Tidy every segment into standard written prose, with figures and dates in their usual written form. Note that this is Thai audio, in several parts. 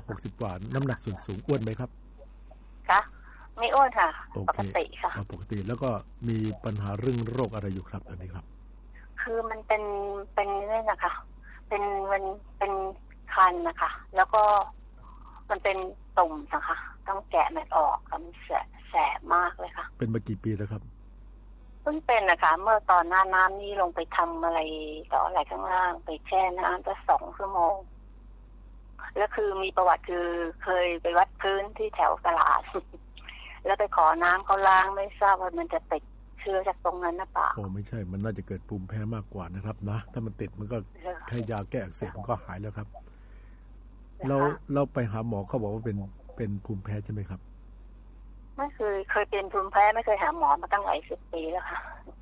60 กว่าน้ำหนักส่วนสูงอ้วนไหมครับคะไม่อ้วนค่ะปกติค่ะปกติแล้วก็มีปัญหาเรื่องโรคอะไรอยู่ครับตอนนี้ครับคือมันเป็นนี่นะคะเป็นคันนะคะแล้วก็มันเป็นตุ่มนะคะต้องแกะมันออกค่ะมันแสบมากเลยค่ะเป็นมากี่ปีแล้วครับเพิ่งเป็นนะคะเมื่อตอนหน้าน้ำนี่ลงไปทำอะไรต่ออะไรข้างล่างไปแช่น้ำก็2 ชั่วโมงแล้วคือมีประวัติคือเคยไปวัดพื้นที่แถวตลาด แล้วไปขอน้ำเขาล้างไม่ทราบว่ามันจะติดเชื้อจากตรงนั้นหรือเปล่าโอ้ไม่ใช่มันน่าจะเกิดภูมิแพ้มากกว่านะครับนะถ้ามันติดมันก็แค่ยาแก้อักเสบมันก็หายแล้วครับเราไปหาหมอเขาบอกว่าเป็นภูมิแพ้ใช่ไหมครับไม่เคยเป็นภูมิแพ้ไม่เคยหาหมอมาตั้งหลาย10 ปีแล้วค่ะ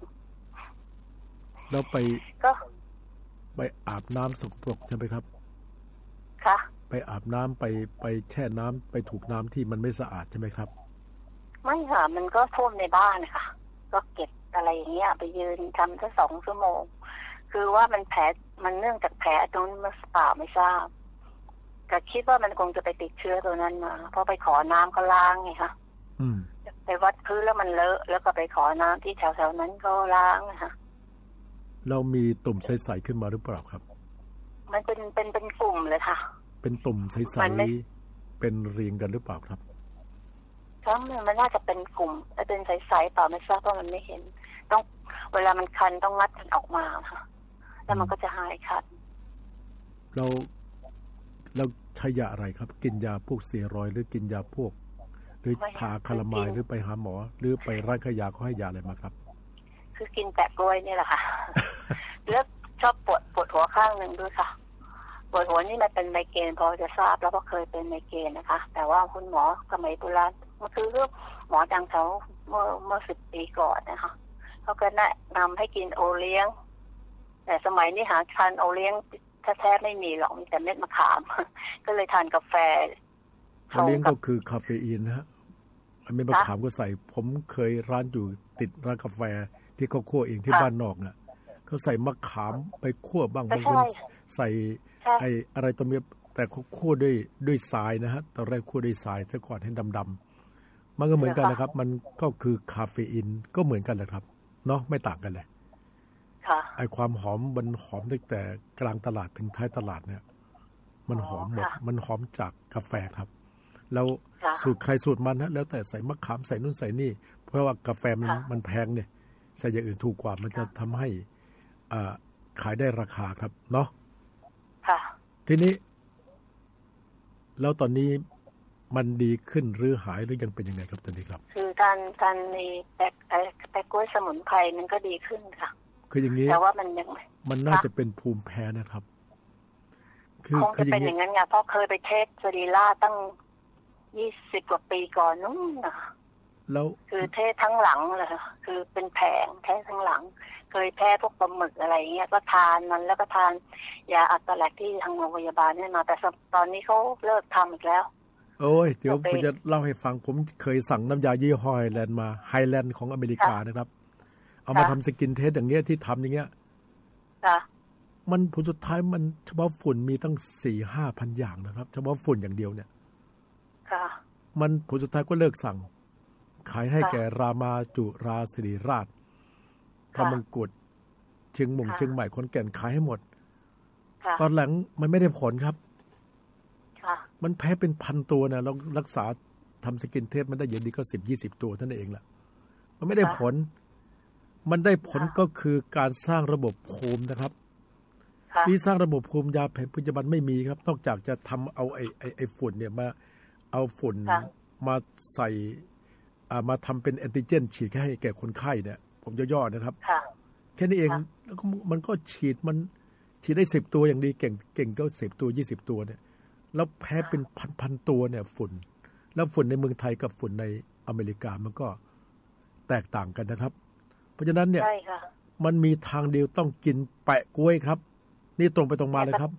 เราไปอาบน้ำสกปรกใช่ไหมครับค่ะไปอาบน้ำไปแช่น้ำไปถูกน้ำที่มันไม่สะอาดใช่ไหมครับไม่ค่ะมันก็ท่วมในบ้านค่ะก็เก็บอะไรอย่างเงี้ยไปยืนทำแค่2 ชั่วโมงคือว่ามันแผลมันเนื่องจากแผลตรงนี้มันเปล่าไม่ทราบก็คิดว่ามันคงจะไปติดเชื้อตัวนั้นมาเพราะไปขอน้ำก็ล้างไงคะไปวัดพื้นแล้วมันเลอะแล้วก็ไปขอน้ำที่แถวๆนั้นก็ล้างนะคะเรามีตุ่มใสๆขึ้นมาหรือเปล่าครับมันเป็นกลุ่มเลยค่ะเป็นตุ่มใสๆเป็นเรียงกันหรือเปล่าครับทั้งมันน่าจะเป็นกลุ่มเป็นใสๆเปล่าไม่ทราบเพราะมันไม่เห็นต้องเวลามันคันต้องงัดมันออกมาค่ะแล้วมันก็จะหายคันเราใช้ยาอะไรครับกินยาพวกสเตียรอยด์หรือกินยาพวกหรือทาคาลามายหรือไปหาหมอหรือไปร้านขายยาเขาให้ยาอะไรมาครับคือกินแต่กล้วยนี่แหละค่ะ แล้วชอบปวดหัวข้างหนึ่งด้วยค่ะปวดหัวนี่มันเป็นไมเกรนพอจะทราบแล้วก็เคยเป็นไมเกรนนะคะแต่ว่าคุณหมอสมัยโบราณมันคือเรื่องหมอดังเขาเมื่อ10 ปีก่อนนะคะเขาก็แนะนำให้กินโอเลี้ยงแต่สมัยนี้หาทานโอเลี้ยงแท้ๆไม่มีหรอกมีแต่เม็ดมะขาม ก็เลยทานกาแฟโอเลี้ยงก็คือคาเฟอีนนะฮะเม็ดมะขามก็ใส่ผมเคยร้านอยู่ติดร้านกาแฟที่เขาคั่วเองที่บ้านนอกน่ะเขาใส่มะขามไปคั่วบ้างบางคนใส่ไอ้อะไรตัวเนี้ยแต่เขาคั่วด้วยทรายนะฮะตอนแรกคั่วด้วยทรายซะก่อนให้ดำๆมันก็เหมือนกันนะครับมันก็คือคาเฟอีนก็เหมือนกันแหละครับเนาะไม่ต่างกันเลยไอ้ความหอมมันหอมตั้งแต่กลางตลาดถึงท้ายตลาดเนี่ยมันหอมหมดมันหอมจากกาแฟครับแล้วสูตรใครสูตรมันนะแล้วแต่ใส่มะขามใส่นู่นใส่นี่เพราะว่ากาแฟมันแพงเนี่ยใส่อย่างอื่นถูกกว่ามันจะทำให้ขายได้ราคาครับเนาะทีนี้แล้วตอนนี้มันดีขึ้นหรือหายหรือยังเป็นยังไงครับตอนนี้ครับคือการในแปะกล้วยสมุนไพรมันก็ดีขึ้นค่ะคืออย่างนี้แต่ว่ามันน่าจะเป็นภูมิแพ้นะครับคงจะเป็นอย่างนั้นไงเพราะเคยไปเทสสรีราตั้ง20 กว่าปีก่อนนู้นนะแล้วคือเทสทั้งหลังเลยคือเป็นแผงแท้ทั้งหลังเคยแพ้พวกปลาหมึกอะไรเงี้ยก็ทานมันแล้วก็ทานยาอัลตาแลกที่ทางโรงพยาบาลเนี่ยมาแต่ตอนนี้เขาเลิกทำอีกแล้วโอ้ยเดี๋ยวผมจะเล่าให้ฟังผมเคยสั่งน้ำยายี่ห้อไฮแลนด์มาไฮแลนด์ของอเมริกานะครับเอามาทำสกินเทสอย่างเงี้ยที่ทำอย่างเงี้ยมันผลสุดท้ายมันเฉพาะฝุ่นมีตั้ง 4-5 พันอย่างนะครับเฉพาะฝุ่นอย่างเดียวเนี่ยมันผลสุดท้ายก็เลิกสั่งขายให้แก่รามาจุราศิริราชพระมงกุฎเชียงใหม่ขอนแก่นขายให้หมดตอนหลังมันไม่ได้ผลครับมันแพ้เป็น1,000 ตัวนะเรารักษาทำสกินเทสมันได้อย่างดีก็10-20 ตัวเท่านั้นเองแหละมันไม่ได้ผลมันได้ผลก็คือการสร้างระบบภูมินะครับที่สร้างระบบภูมิยาแผนปัจจุบันไม่มีครับนอกจากจะทำเอาไอ้ฝุ่นเนี่ยมาเอาฝุ่นมาใส่มาทำเป็นแอนติเจนฉีดให้แก่คนไข้เนี่ยผมย่อๆนะครับแค่นี้เองแล้วก็มันก็ฉีดได้10 ตัวอย่างดีเก่งก็10 ตัว20 ตัวเนี่ยแล้วแพ้เป็นพันตัวเนี่ยฝุ่นแล้วฝุ่นในเมืองไทยกับฝุ่นในอเมริกามันก็แตกต่างกันนะครับเพราะฉะนั้นเนี่ยมันมีทางเดียวต้องกินแปะกล้วยครับนี่ตรงไปตรงมาเลยครับ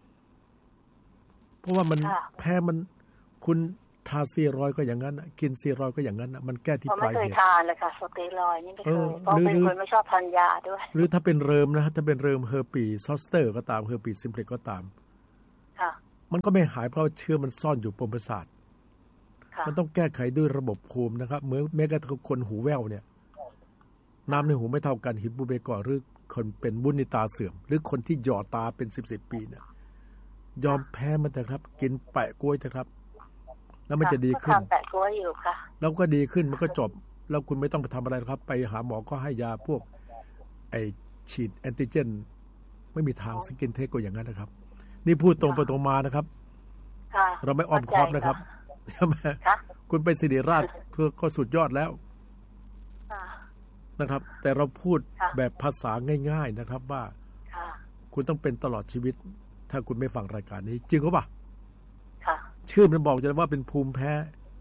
เพราะว่ามันแพ้มันคุณทาซีรอยก็อย่างนั้นกินซีรอยก็อย่างนั้นมันแก้ที่ปลายเหตุไม่เคยทานเลยค่ะสเตียรอยนี่ไม่เคยเพราะเป็นคนไม่ชอบทานยาด้วยหรือถ้าเป็นเริมนะถ้าเป็นเริมเฮอร์ปีซอสเตอร์ก็ตามเฮอร์ปีซิมเพล็กก็ตามมันก็ไม่หายเพราะเชื้อมันซ่อนอยู่ปมประสาทมันต้องแก้ไขด้วยระบบภูมินะครับแม้กระทั่งคนหูแว่วเนี่ยน้ำในหูไม่เท่ากันหินปูเบกอหรือคนเป็นวุ้นในตาเสื่อมหรือคนที่หยอดตาเป็น10 ปีเนี่ยยอมแพ้มันเถอะครับกินแปะกล้วยเถอะครับแล้วมันจะดีขึ้นแปะกล้วยอยู่ค่ะแล้วก็ดีขึ้นมันก็จบแล้วคุณไม่ต้องไปทำอะไรครับไปหาหมอก็ให้ยาพวกไอฉีดแอนติเจนไม่มีทางสกินเทสก็อย่างนั้นนะครับนี่พูดตรงไปตรงมานะครับเราไม่อ้อมค้อมนะครับใช่ไหมคุณไปศิริราชก็สุดยอดแล้วนะครับแต่เราพูดแบบภาษาง่ายๆนะครับว่าคุณต้องเป็นตลอดชีวิตถ้าคุณไม่ฟังรายการนี้จริงหรือเปล่าชื่อมันบอกจะว่าเป็นภูมิแพ้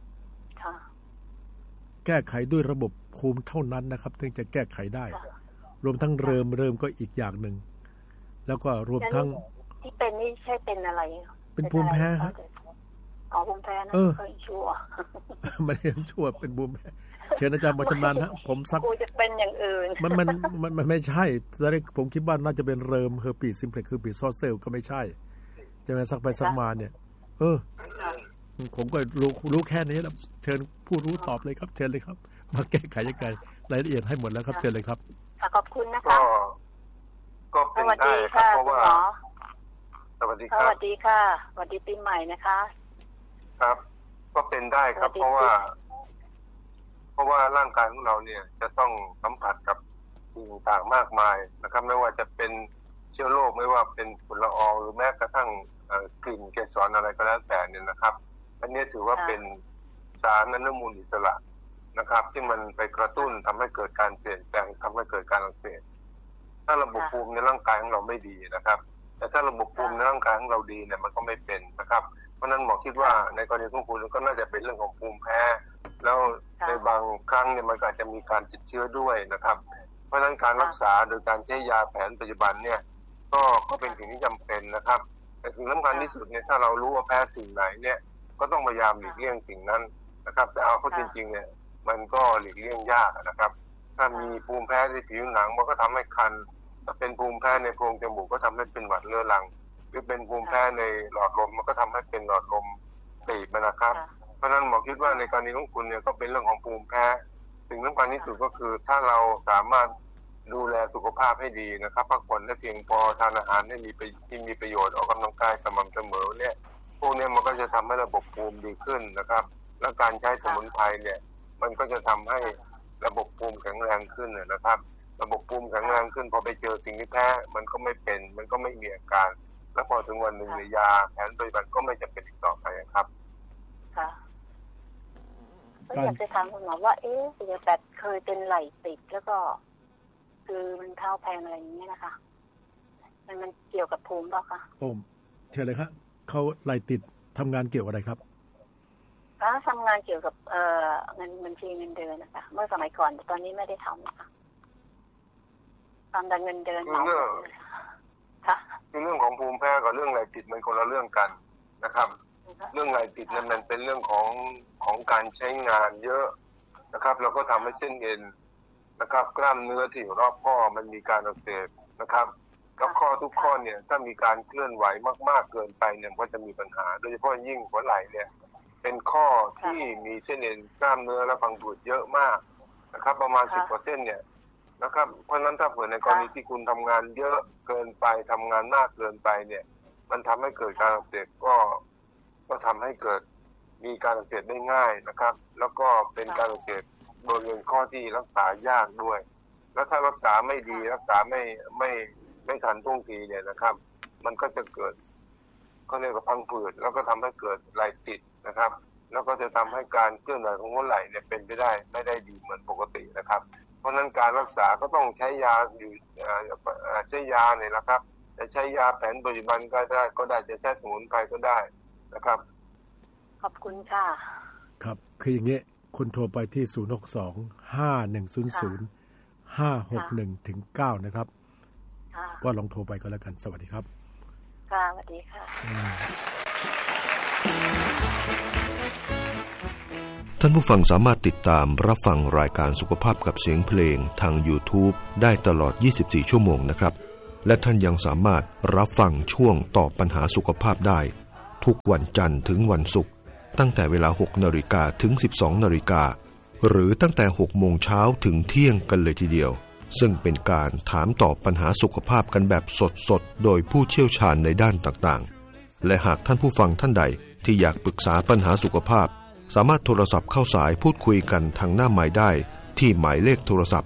แก้ไขด้วยระบบภูมิเท่านั้นนะครับถึงจะแก้ไขได้รวมทั้งเริ่มก็อีกอย่างหนึ่งแล้วก็รวมทั้งที่เป็นนี่ใช่เป็นอะไรเป็นภูมิแพ้ครับภูมิแพ้นะเคยชั่วมันชั่วเป็นภูมิแพ้เชิญอาจารย์มาชำนาญฮะผมซักกูจะเป็นอย่างอื่นมันไม่ใช่แต่ผมคิดว่าน่าจะเป็นเริมเฮอร์ปีซิมเพล็กซ์คือปีซอสเซลก็ไม่ใช่จะมาซักไปซักมาเนี่ยผมก็รู้แค่นี้แล้วเชิญผู้รู้ตอบเลยครับเชิญเลยครับมาแก้ไขยังไงรายละเอียดให้หมดแล้วครับเชิญเลยครับขอบคุณนะคะก็เป็นได้ครับเพราะว่าสวัสดีครับสวัสดีค่ะสวัสดีปีใหม่นะคะครับก็เป็นได้ครับเพราะว่าร่างกายของเราเนี่ยจะต้องสัมผัสกับสิ่งต่างมากมายนะครับไม่ว่าจะเป็นเชื้อโรคไม่ว่าเป็นฝุ่นละอองหรือแม้กระทั่งกลิ่นเกสรอะไรก็แล้วแต่เนี่ยนะครับอันนี้ถือว่าเป็นสารอนุมูลอิสระนะครับที่มันไปกระตุ้นทำให้เกิดการเปลี่ยนแปลงทำให้เกิดการอักเสบถ้าระบบภูมิในร่างกายของเราไม่ดีนะครับแต่ถ้าระบบภูมิในร่างกายของเราดีเนี่ยมันก็ไม่เป็นนะครับเพราะนั้นหมอคิดว่าในกรณีของคุณก็น่าจะเป็นเรื่องของภูมิแพ้แล้วในบางครั้งเนี่ยมันอาจจะมีการติดเชื้อด้วยนะครับเพราะฉะนั้นการรักษาโดยการใช้ยาแผนปัจจุบันเนี่ยก็เป็นสิ่งที่จำเป็นนะครับแต่สิ่งสำคัญที่สุดเนี่ยถ้าเรารู้ว่าแพ้สิ่งไหนเนี่ยก็ต้องพยายามหลีกเลี่ยงสิ่งนั้นนะครับแต่เอาเข้าจริงๆเนี่ยมันก็หลีกเลี่ยงยากนะครับถ้ามีภูมิแพ้ในผิวหนังมันก็ทำให้คันถ้าเป็นภูมิแพ้ในโพรงจมูกก็ทำให้เป็นหวัดเรื้อรังหรือเป็นภูมิแพ้ในหลอดลมมันก็ทำให้เป็นหลอดลมตีบนะครับเพราะฉะนั้นหมอคิดว่าในกรณีของคุณเนี่ยก็เป็นเรื่องของภูมิแพ้สิ่งสำคัญที่สุดก็คือถ้าเราสามารถดูแลสุขภาพให้ดีนะครับพักผ่อนได้เพียงพอทานอาหารที่มีประโยชน์ออกกำลังกายสม่ำเสมอเนี่ยพวกนี้มันก็จะทำให้ระบบภูมิดีขึ้นนะครับและการใช้สมุนไพรเนี่ยมันก็จะทำให้ระบบภูมิแข็งแรงขึ้นนะครับระบบภูมิแข็งแรงขึ้นพอไปเจอสิ่งที่แพ้มันก็ไม่เป็นมันก็ไม่มีอาการแล้วพอถึงวันหนึ่งในยาแผนปฏิบัติก็ไม่จำเป็นอีกต่อไปครับค่ะก็อยากจะถามคุณหมอว่าแบบเคยเป็นไหล่ติดแล้วก็คือมันเท้าแพงอะไรอย่างเงี้ยนะคะมันเกี่ยวกับภูมิเปล่าคะเชิญเลยครับเขาไหล่ติดทำงานเกี่ยวอะไรครับทำงานเกี่ยวกับเงินบัญชีเงินเดือนนะคะเมื่อสมัยก่อนตอนนี้ไม่ได้ทำนะคะทำแต่เงินเดือนค่ะเรื่องของภูมิแพ้กับเรื่องไหล่ติดมันคนละเรื่องกันนะครับเรื่องไหล่ติดเนี่ยมันเป็นเรื่องของการใช้งานเยอะนะครับแล้วก็ทำให้เส้นเอ็นนะครับกล้ามเนื้อที่อยู่รอบข้อมันมีการอักเสบนะครับแล้วข้อทุกข้อเนี่ยถ้ามีการเคลื่อนไหวมากๆเกินไปเนี่ยก็จะมีปัญหาโดยเฉพาะยิ่งหัวไหล่เนี่ยเป็นข้อที่มีเส้นเอ็นกล้ามเนื้อและฟังดูดเยอะมากนะครับประมาณ10%เนี่ยนะครับเพราะฉะนั้นถ้าเผื่อในกรณีที่คุณทำงานเยอะเกินไปทำงานมากเกินไปเนี่ยมันทำให้เกิดการอักเสบก็ทำให้เกิดมีการอักเสบได้ง่ายนะครับแล้วก็เป็นการอักเสบบริเวณข้อที่รักษายากด้วยแล้วถ้ารักษาไม่ดีรักษาไม่ทันท่วงทีเนี่ยนะครับมันก็จะเกิดก็เรียกว่าพังผืดแล้วก็ทำให้เกิดไหล่ติดนะครับแล้วก็จะทำให้การเคลื่อนไหวของหัวไหล่เนี่ยเป็นไปได้ไม่ได้ดีเหมือนปกตินะครับเพราะฉะนั้นการรักษาก็ต้องใช้ยาอยู่ใช้ยาเนี่ยนะครับจะใช้ยาแผนปัจจุบันก็ได้จะใช้สมุนไพรก็ได้นะครับขอบคุณค่ะครับคืออย่างเงี้ยคุณโทรไปที่062-5100-561-9นะครับก็ลองโทรไปก็แล้วกันสวัสดีครับค่ะสวัสดีค่ะท่านผู้ฟังสามารถติดตามรับฟังรายการสุขภาพกับเสียงเพลงทาง YouTube ได้ตลอด24ชั่วโมงนะครับและท่านยังสามารถรับฟังช่วงตอบปัญหาสุขภาพได้ทุกวันจันทร์ถึงวันศุกร์ตั้งแต่เวลา 6 นาฬิกาถึง 12 นาฬิกาหรือตั้งแต่ 6 โมงเช้าถึงเที่ยงกันเลยทีเดียวซึ่งเป็นการถามตอบปัญหาสุขภาพกันแบบสดๆโดยผู้เชี่ยวชาญในด้านต่างๆและหากท่านผู้ฟังท่านใดที่อยากปรึกษาปัญหาสุขภาพสามารถโทรศัพท์เข้าสายพูดคุยกันทางหน้าไมค์ได้ที่หมายเลขโทรศัพท์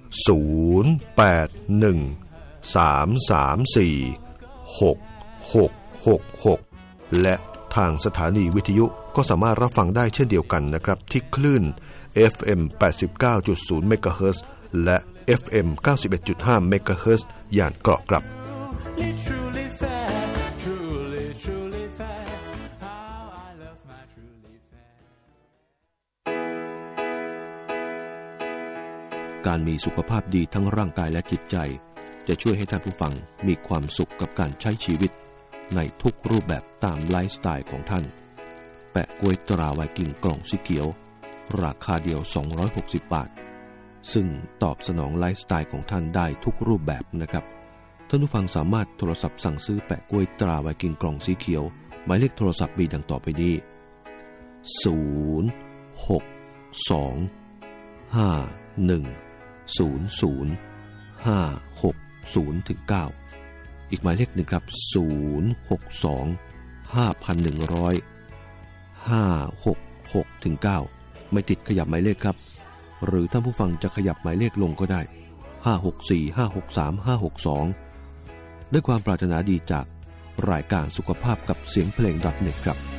081-334-6666และทางสถานีวิทยุก็สามารถรับฟังได้เช่นเดียวกันนะครับที่คลื่น FM 89.0 เมกะเฮิรตซ์และ FM 91.5 เมกะเฮิรตซ์ย่านเกาะกลับการมีสุขภาพดีทั้งร่างกายและจิตใจจะช่วยให้ท่านผู้ฟังมีความสุขกับการใช้ชีวิตในทุกรูปแบบตามไลฟ์สไตล์ของท่านแปะกล้วยตราไวกิ้งกล่องสีเขียวราคาเดียว260 บาทซึ่งตอบสนองไลฟ์สไตล์ของท่านได้ทุกรูปแบบนะครับท่านผู้ฟังสามารถโทรศัพท์สั่งซื้อแปะกล้วยตราไวกิ้งกล่องสีเขียวหมายเลขโทรศัพท์มีดังต่อไปนี้062-510-0560-9อีกหมายเลขหนึ่งครับ062-510-566-9ไม่ติดขยับหมายเลขครับหรือท่านผู้ฟังจะขยับหมายเลขลงก็ได้564-563-562ด้วยความปรารถนาดีจากรายการสุขภาพกับเสียงเพลง .net ครับ